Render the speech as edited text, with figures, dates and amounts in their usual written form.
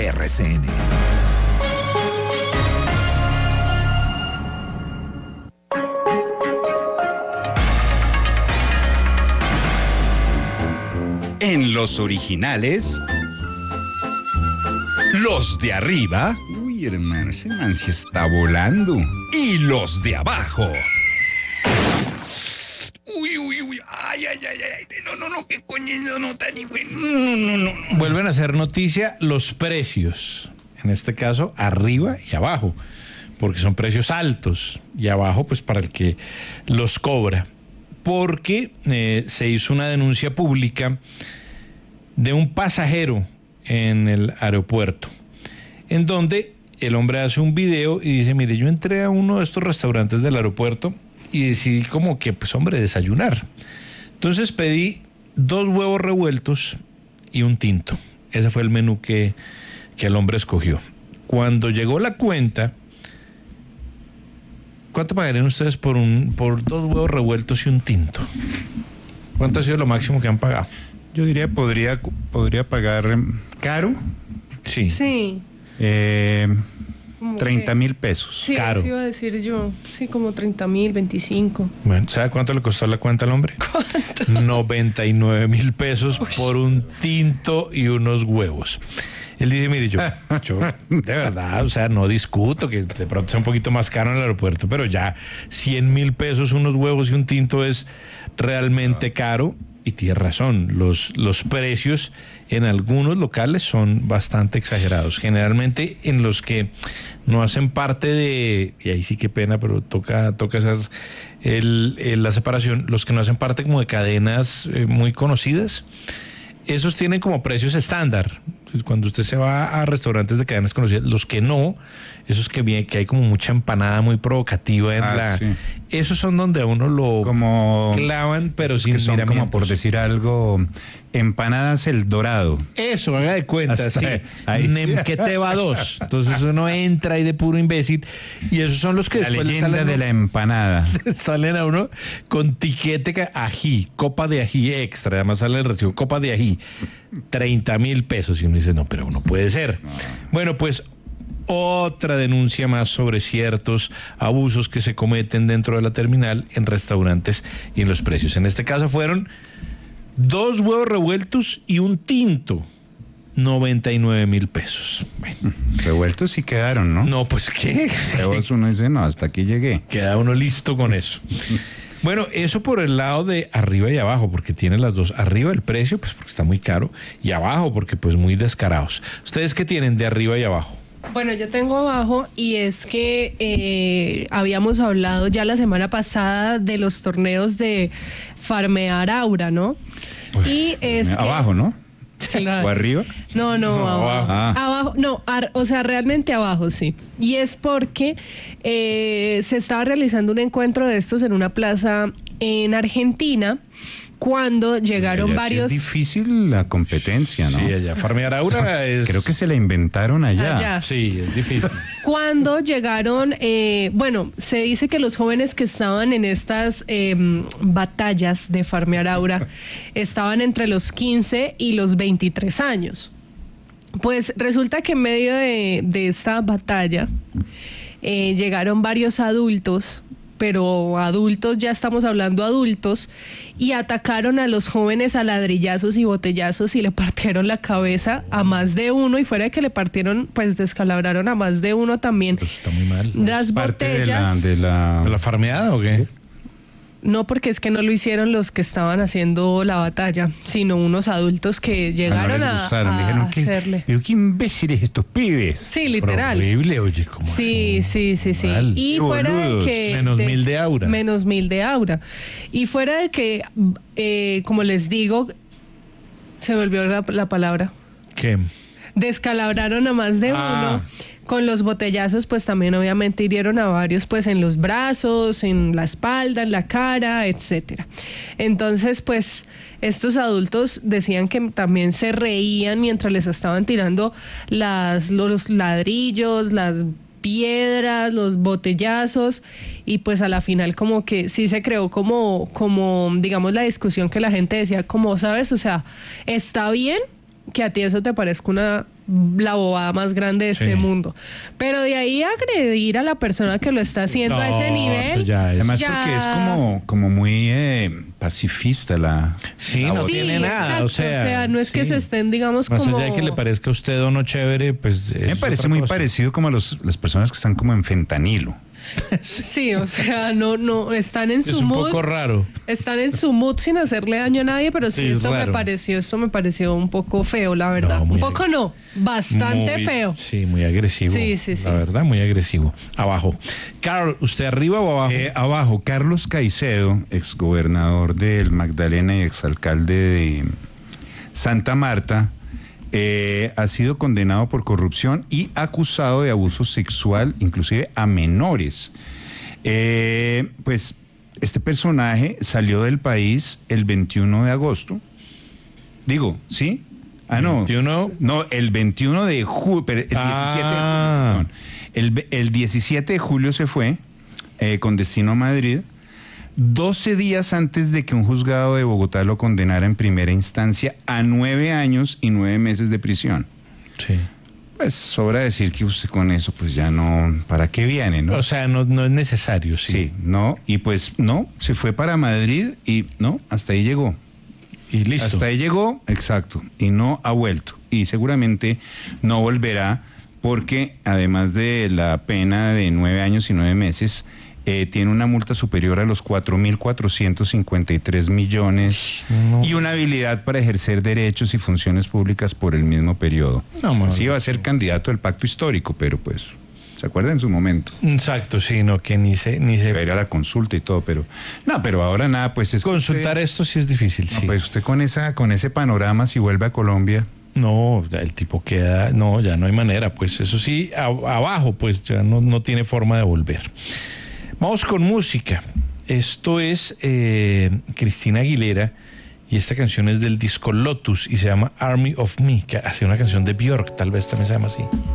RCN. En los originales, los de arriba, uy hermano, ese man sí está volando, y los de abajo. Uy, ay, no, qué coño, no, tan bueno, no. Vuelven a hacer noticia los precios, en este caso arriba y abajo, porque son precios altos, y abajo pues para el que los cobra, porque se hizo una denuncia pública de un pasajero en el aeropuerto, en donde el hombre hace un video y dice, mire, yo entré a uno de estos restaurantes del aeropuerto y decidí como que, pues hombre, desayunar. Entonces pedí 2 huevos revueltos y un tinto. Ese fue el menú que el hombre escogió. Cuando llegó la cuenta, ¿cuánto pagarían ustedes por 2 huevos revueltos y un tinto? ¿Cuánto ha sido lo máximo que han pagado? Yo diría podría pagar caro. Sí. Sí. 30,000 pesos. Sí, caro. eso iba a decir yo. Sí, como 30,000, 25. Bueno, ¿sabe cuánto le costó la cuenta al hombre? ¿Cuánto? 99,000 pesos por un tinto y unos huevos. Él dice, mire, yo de verdad, o sea, no discuto que de pronto sea un poquito más caro en el aeropuerto, pero ya 100,000 pesos unos huevos y un tinto es realmente caro. Y tiene razón, los precios en algunos locales son bastante exagerados. Generalmente en los que no hacen parte de, y ahí sí que pena, pero toca hacer la separación, los que no hacen parte como de cadenas muy conocidas, esos tienen como precios estándar. Cuando usted se va a restaurantes de cadenas conocidas, los que no, esos que hay como mucha empanada muy provocativa sí. Esos son donde a uno lo como clavan, pero sin miramientos. Como por decir algo, empanadas El Dorado. Eso, haga de cuenta, hasta sí. Que va 2. Entonces uno entra ahí de puro imbécil, y esos son los que la después leyenda salen de la empanada. Salen a uno con tiquete ají, copa de ají extra, además sale el recibo, copa de ají, 30,000 pesos, y uno dice, no, pero no puede ser. No. Bueno, pues otra denuncia más sobre ciertos abusos que se cometen dentro de la terminal en restaurantes y en los precios. En este caso fueron 2 huevos revueltos y un tinto, 99,000 pesos. Bueno. Revueltos sí quedaron, ¿no? No, pues ¿qué? Uno dice, no, hasta aquí llegué. Queda uno listo con eso. Bueno, eso por el lado de arriba y abajo, porque tiene las dos. Arriba el precio, pues porque está muy caro, y abajo porque pues muy descarados. ¿Ustedes qué tienen de arriba y abajo? Bueno, yo tengo abajo, y es que habíamos hablado ya la semana pasada de los torneos de Farmear Aura, ¿no? Pues, y es abajo, que, ¿no? Claro. ¿O arriba? No, abajo. Abajo, no, o sea, realmente abajo, sí. Y es porque se estaba realizando un encuentro de estos en una plaza en Argentina, cuando llegaron allá varios... Sí es difícil la competencia, ¿no? Sí, allá Farmear Aura es... Creo que se la inventaron allá. Sí, es difícil. Cuando llegaron, se dice que los jóvenes que estaban en estas batallas de Farmear Aura estaban entre los 15 y los 23 años. Pues resulta que en medio de esta batalla llegaron varios adultos, pero adultos, ya estamos hablando adultos, y atacaron a los jóvenes a ladrillazos y botellazos y le partieron la cabeza a más de uno, y fuera de que le partieron, pues descalabraron a más de uno también. Pues está muy mal. Las botellas. ¿De la farmeada o qué? ¿Sí? No, porque es que no lo hicieron los que estaban haciendo la batalla, sino unos adultos que llegaron no les gustaron. Dijeron, hacerle. Pero qué imbéciles estos pibes. Sí, literal. Horrible, oye, ¿cómo sí, así? Sí. Mal. Y fuera de que... Menos 1,000 de aura. Menos 1,000 de aura. Y fuera de que, como les digo, se me olvidó la palabra. ¿Qué? Descalabraron a más de uno. Con los botellazos, pues también obviamente hirieron a varios, pues en los brazos, en la espalda, en la cara, etcétera. Entonces, pues estos adultos decían que también se reían mientras les estaban tirando los ladrillos, las piedras, los botellazos, y pues a la final como que sí se creó como digamos la discusión que la gente decía, como, ¿sabes? O sea, está bien que a ti eso te parezca la bobada más grande de este mundo. Pero de ahí agredir a la persona que lo está haciendo a ese nivel. Además, porque es como muy pacifista la. Sí, no tiene nada. Exacto, o sea, no es que se estén, digamos, más como. allá de que le parezca a usted o no chévere, pues. Me parece muy parecido como a las personas que están como en fentanilo. Sí, o sea, no, están en su mood. Es un poco raro. Están en su mood sin hacerle daño a nadie, pero sí, esto raro. me pareció un poco feo, la verdad. No, un poco no, bastante feo. Sí, muy agresivo. Sí. La verdad, muy agresivo. Abajo. Carol, ¿usted arriba o abajo? Abajo, Carlos Caicedo, exgobernador del Magdalena y exalcalde de Santa Marta, ha sido condenado por corrupción y acusado de abuso sexual, inclusive a menores. Pues este personaje salió del país el 21 de agosto. Digo, ¿sí? No. 21. No, el 21 de julio, el 17 de julio. El 17 de julio se fue con destino a Madrid. 12 días antes de que un juzgado de Bogotá lo condenara en primera instancia a 9 años y 9 meses de prisión. Sí. Pues sobra decir que usted con eso pues ya no, ¿para qué viene, no? O sea, no es necesario, sí. Sí, no, y pues no, se fue para Madrid y no, hasta ahí llegó. Y listo. Hasta ahí llegó, exacto, y no ha vuelto. Y seguramente no volverá porque además de la pena de 9 años y 9 meses, tiene una multa superior a los 4.453 millones y una habilidad para ejercer derechos y funciones públicas por el mismo periodo. Sí va a ser candidato del pacto histórico, pero pues, ¿se acuerda en su momento? Exacto, sí, no, que ni se... Era la consulta y todo, pero... No, pero ahora nada, pues es... Consultar esto sí es difícil, no, sí. pues usted con ese panorama, si vuelve a Colombia... No, el tipo queda... No, ya no hay manera, pues eso sí, abajo, pues ya no tiene forma de volver. Vamos con música. Esto es Cristina Aguilera y esta canción es del disco Lotus y se llama Army of Me, que hace una canción de Björk, tal vez también se llama así.